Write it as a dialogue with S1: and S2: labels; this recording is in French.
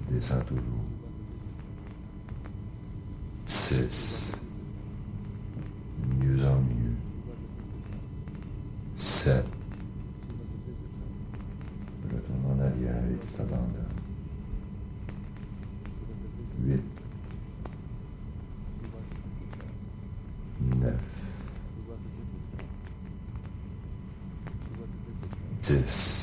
S1: Descends toujours. 6. Mieux en mieux. 7. Retourne en arrière et tu t'abandonnes. 8. 9. 10.